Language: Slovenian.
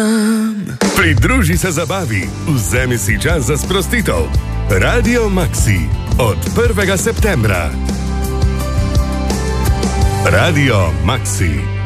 Pridruži se zabavi, vzemi si čas za sprostitev. Radio Maxi od 1. septembra. Radio Maxi.